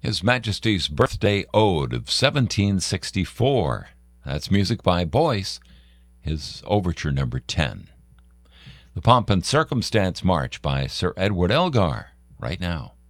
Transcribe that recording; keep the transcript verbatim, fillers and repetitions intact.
His Majesty's Birthday Ode of seventeen sixty-four. That's music by Boyce, his Overture number ten. The Pomp and Circumstance March by Sir Edward Elgar, right now.